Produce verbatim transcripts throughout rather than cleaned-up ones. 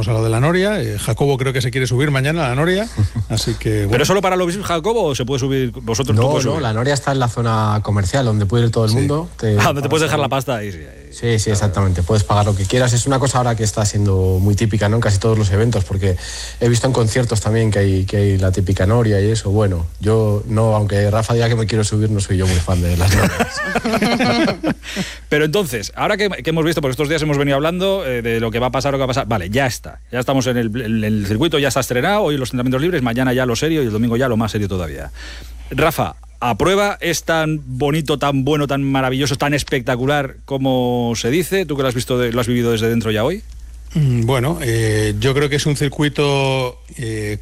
hemos hablado de la Noria. Eh, Jacobo creo que se quiere subir mañana a la Noria, así que... Bueno. ¿Pero solo para los Jacobo o se puede subir vosotros? No, tú no, subir? La Noria está en la zona comercial, donde puede ir todo el sí. mundo. Te ah, donde te puedes dejar la pasta ahí. Sí, sí, sí, exactamente. Puedes pagar lo que quieras. Es una cosa ahora que está siendo muy típica, ¿no? En casi todos los eventos, porque he visto en conciertos también que hay, que hay la típica Noria y eso. Bueno, yo no, aunque Rafa diga que me quiero subir, no soy yo muy fan de las Norias. Pero entonces, ahora que, que hemos visto, porque estos días hemos venido hablando eh, de lo que va a pasar, lo que va a pasar, vale, ya está. Ya estamos en el, en el circuito, ya está estrenado, hoy los entrenamientos libres, mañana ya lo serio y el domingo ya lo más serio todavía. Rafa, ¿a prueba es tan bonito, tan bueno, tan maravilloso, tan espectacular como se dice? ¿Tú que lo has visto, de, lo has vivido desde dentro ya hoy? Bueno, eh, yo creo que es un circuito eh,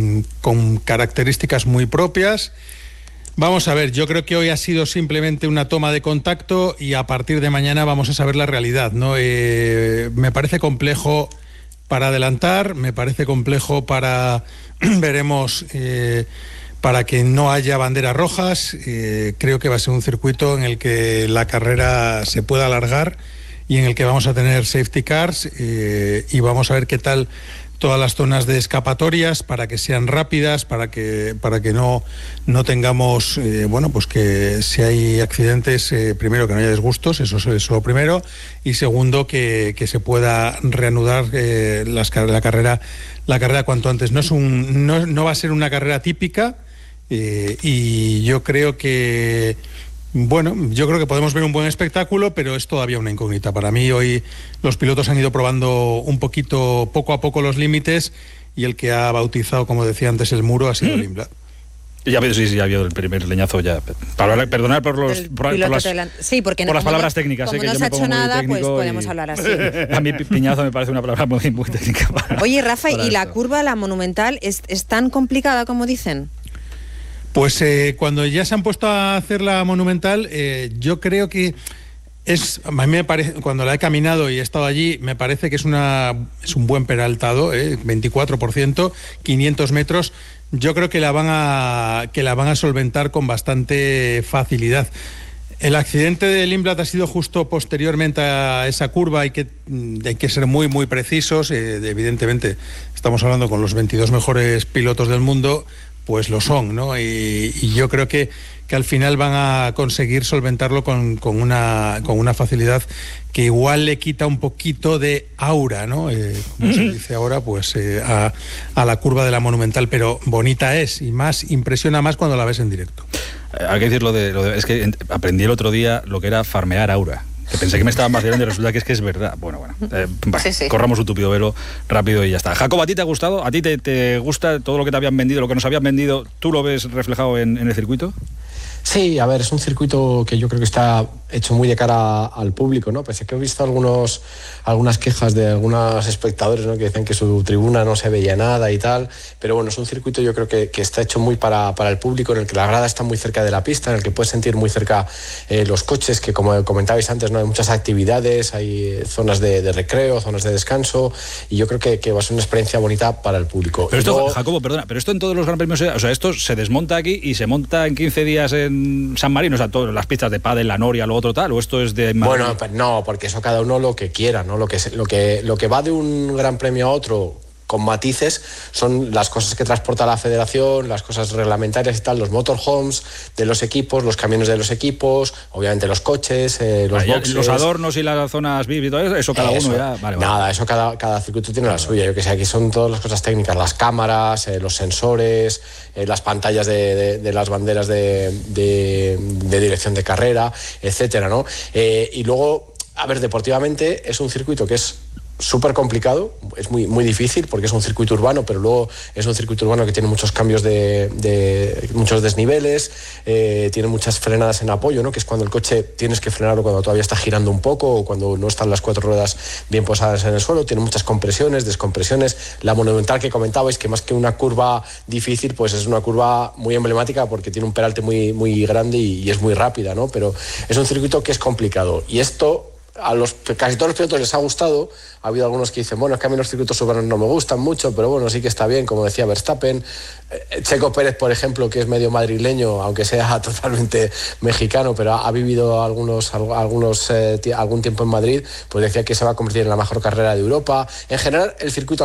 con características muy propias. Vamos a ver, yo creo que hoy ha sido simplemente una toma de contacto y a partir de mañana vamos a saber la realidad, ¿no? Eh, me parece complejo para adelantar, me parece complejo para, veremos, eh, para que no haya banderas rojas. Eh, creo que va a ser un circuito en el que la carrera se pueda alargar y en el que vamos a tener safety cars eh, y vamos a ver qué tal todas las zonas de escapatorias para que sean rápidas, para que para que no no tengamos eh, bueno, pues que si hay accidentes, eh, primero que no haya disgustos, eso es lo primero, y segundo que, que se pueda reanudar eh, las, la carrera la carrera cuanto antes. No es un no, no va a ser una carrera típica eh, y yo creo que Bueno, yo creo que podemos ver un buen espectáculo, pero es todavía una incógnita. Para mí hoy los pilotos han ido probando un poquito, poco a poco los límites y el que ha bautizado, como decía antes, el muro ha sido el Lindblad. Ya veo, sí, sí, ya vio el primer leñazo ya. Para, perdonar por los por, por las, la... sí, porque por no, las palabras no, técnicas. Como eh, no que se ha yo hecho nada, pues y... podemos hablar así. A mí piñazo me parece una palabra muy, muy técnica. Para, Oye, Rafa, ¿y esto. la curva, la monumental, es, es tan complicada como dicen? Pues eh, cuando ya se han puesto a hacer la monumental, eh, yo creo que es, a mí me parece, cuando la he caminado y he estado allí, me parece que es una es un buen peraltado, eh, veinticuatro por ciento, quinientos metros. Yo creo que la van a que la van a solventar con bastante facilidad. El accidente de Lindblad ha sido justo posteriormente a esa curva. Hay que, hay que ser muy, muy precisos. Eh, evidentemente, estamos hablando con los veintidós mejores pilotos del mundo, pues lo son, ¿no? Y, y yo creo que, que al final van a conseguir solventarlo con, con, una, con una facilidad que igual le quita un poquito de aura, ¿no? Eh, como se dice ahora, pues eh, a, a la curva de la monumental, pero bonita es y más impresiona más cuando la ves en directo. Hay que decir lo de, lo de... Es que aprendí el otro día lo que era farmear aura. Que pensé que me estaban vacilando y resulta que es que es verdad. Bueno, bueno, eh, va, sí, sí. Corramos un tupido velo rápido y ya está. Jacob, ¿a ti te ha gustado? ¿A ti te, te gusta todo lo que te habían vendido, lo que nos habían vendido? ¿Tú lo ves reflejado en, en el circuito? Sí, a ver, es un circuito que yo creo que está hecho muy de cara al público, ¿no? Pese a que he visto algunos, algunas quejas de algunos espectadores, ¿no? Que dicen que su tribuna no se veía nada y tal, pero bueno, es un circuito yo creo que, que está hecho muy para, para el público, en el que la grada está muy cerca de la pista, en el que puedes sentir muy cerca eh, los coches, que como comentabais antes, ¿no? Hay muchas actividades, hay zonas de, de recreo, zonas de descanso, y yo creo que, que va a ser una experiencia bonita para el público. Pero esto, luego... Jacobo, perdona, pero esto en todos los Gran Premios, o sea, esto se desmonta aquí y se monta en quince días en San Marino, o sea, todas las pistas de pádel, la Noria, lo otro tal, o esto es de Madrid. Bueno, no, porque eso cada uno lo que quiera, ¿no? Lo que, lo que, lo que va de un gran premio a otro con matices son las cosas que transporta la federación, las cosas reglamentarias y tal, los motorhomes de los equipos, los camiones de los equipos, obviamente los coches, eh, los Vaya, boxes, los adornos y las zonas V I P y todo eso, eso cada eso, uno ya... Vale, nada, vale. eso cada, cada circuito tiene la suya. Yo que sé, aquí son todas las cosas técnicas, las cámaras, eh, los sensores, eh, las pantallas de, de, de las banderas de, de, de dirección de carrera, etcétera, ¿no? Eh, y luego, a ver, deportivamente es un circuito que es súper complicado, es muy, muy difícil porque es un circuito urbano, pero luego es un circuito urbano que tiene muchos cambios de, de muchos desniveles, eh, tiene muchas frenadas en apoyo, ¿no? Que es cuando el coche tienes que frenarlo cuando todavía está girando un poco o cuando no están las cuatro ruedas bien posadas en el suelo, tiene muchas compresiones, descompresiones. La monumental que comentabais, que más que una curva difícil, pues es una curva muy emblemática porque tiene un peralte muy, muy grande y, y es muy rápida, ¿no? Pero es un circuito que es complicado y esto a los casi todos los pilotos les ha gustado. Ha habido algunos que dicen, bueno, es que a mí los circuitos urbanos no me gustan mucho, pero bueno, sí que está bien, como decía Verstappen. eh, Checo Pérez, por ejemplo, que es medio madrileño, aunque sea totalmente mexicano, pero ha, ha vivido algunos, algunos, eh, algún tiempo en Madrid, pues decía que se va a convertir en la mejor carrera de Europa. En general, el circuito